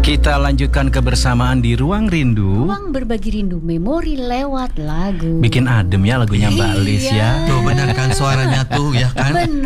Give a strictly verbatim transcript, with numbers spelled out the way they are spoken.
Kita lanjutkan kebersamaan di Ruang Rindu. Ruang berbagi rindu memori lewat lagu. Bikin adem ya lagunya Mbak Lis ya. Tuh benar kan suaranya tuh ya kan. Bener.